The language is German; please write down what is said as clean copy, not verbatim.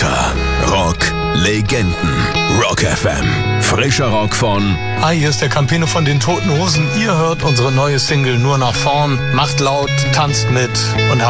Unter Rock-Legenden. Rock FM. Frischer Rock von... Hi, hier ist der Campino von den Toten Hosen. Ihr hört unsere neue Single Nur nach vorn. Macht laut, tanzt mit und